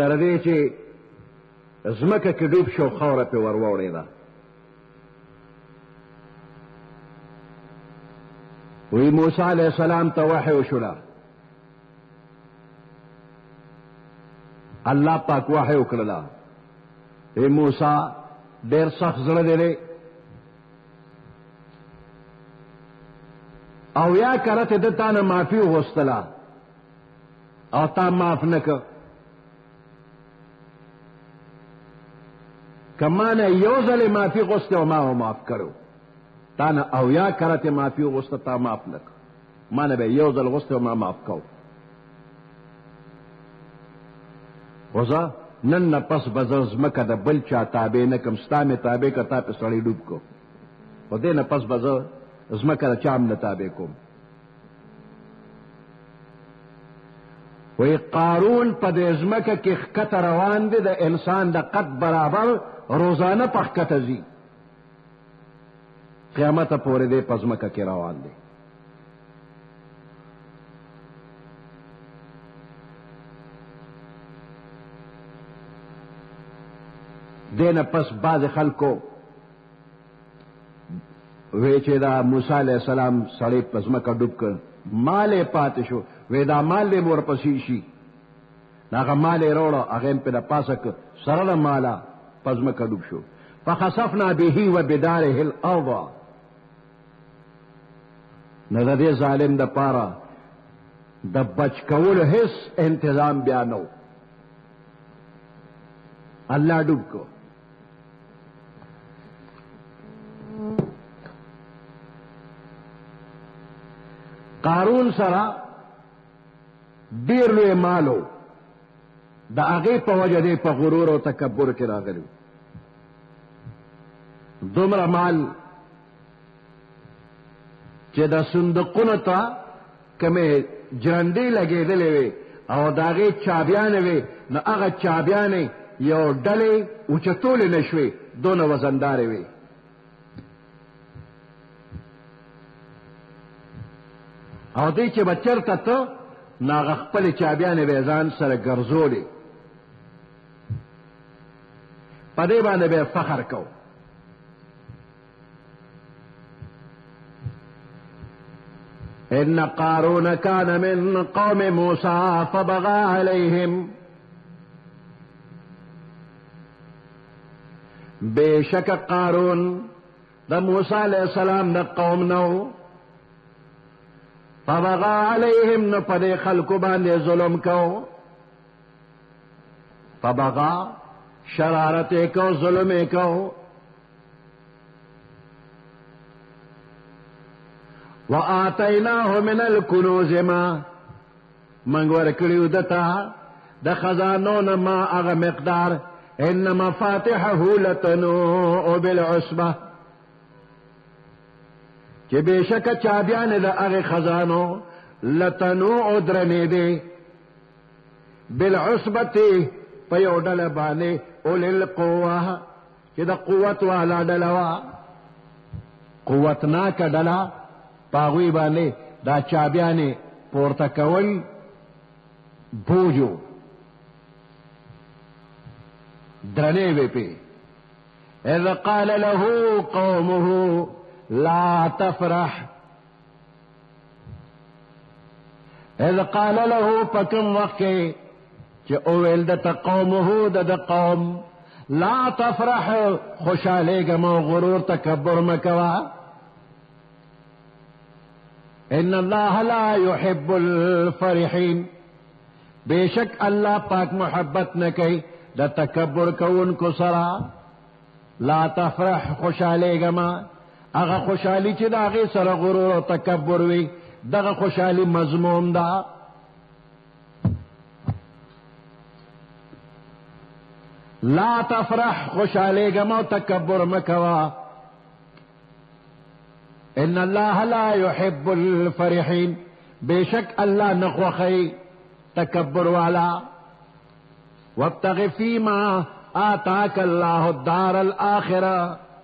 تر دې چې ځمکه کې ډوب شو خاوره پې ور واوړېده. وی موسی علیہ السلام ته وحی وشوله. الله پاک وحی وکړله. ای موسی ډېر سخت زړه دی او یا کرته د تا نه معافي وغوښتله او تا معاف نه که. که ما نه یو ځلې معافي غوښتې او ما و معاف کړو، تا نه او یا کرته معافي وغوښته تا معاف نه که، ما نه به یو ځل غوښتې او ما معاف کو. وزه نن نه پس به زه ځمکه د بل چا تابع نه کم، ستا مې تابع که تا پې سړی ډوب کو، خو دې نه پس به زه ځمکه د چا هم نه تابع کوم. وی قارون په دې ځمکه کې ښکته روان دی، د انسان د قد برابر روزانه په ښکته ځي، قیامته پورې دی په ځمکه کې روان دی. دینه پس بعض خلکو وی چې دا موسی علیہ السلام سړی په ځمکه ډوب کړ، مال یې پاتې شو، وی دا مال دې ورپسې شي. هغه مال یې راوړه، هغه یې پې د پاسه کړ، سره له ماله په ځمکه ډوب شو. فخسفنا به وبداره الارض. نو د دې ظالم دپاره د بچ کولو هیڅ انتظام بیا نه و، الله ډوب کو. قارون سره ډیر لوی مالو، د هغې په وجه دی په غرور او تکبر کې راغلی. دومره مال چې د صندوقونو ته کومې جرندې لګېدلې وې او د هغې چابیانې وې، نو هغه چابیانې یو ډلې اوچتولې نه شوې، دونه وزندارې وې. او دی چې به چېرته ته نو هغه خپلې چابیانې به یې ځان سره ګرځولې، په دې باندې به یې فخر کو. ان قارون كان من قوم موسى فبغى عليهم. بشک قارون د موسی علیہ السلام د قوم نو، فبغى عليهم نو پدې خلکو باندې ظلم کو. فبغى شرارت کو، ظلم کو. وآتیناه من الکنوز ما، منګ ورکړیو دته د خزانو نه ما هغه مقدار، ان مفاتحه لتنوء بالعصبه، چې بېشکه چابیانې د هغې خزانو لتنوء درنې دی، بالعصبتې په یو ډله باندې، اولي القوه چې د قوت والا ډله وه، قوتناکه ډله، په هغوی باندې دا چابیانې پورته کول بوجو درنې وې پې. اذ قال له قومه لا تفرح. اذ قال له پکم وقت کې چې اویل د قومه د قوم لا تفرح، خوشالېږه مه، غرور تکبر مه کوه. ان الله لا يحب الفرحين، بیشک اللہ پاک محبت نہ کئی دا تکبر کون کو سرا. لا تفرح، خوشالے گما، اغا خوشالی چی دا غی سر غرور و تکبر وی، دا خوشالی مضموم دا. لا تفرح، خوشالے گما و تکبر مکوا. ان اللہ لا يحب الفرحین، بیشک اللہ نخوخی تکبر والا. وابتغ فیما آتاک اللہ الدار الآخرہ،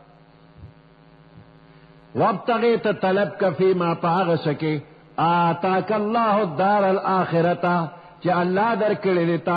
وابتغ طلب کا فیما پاغ سکے آتاک اللہ الدار الآخرتا، چی اللہ در کڑی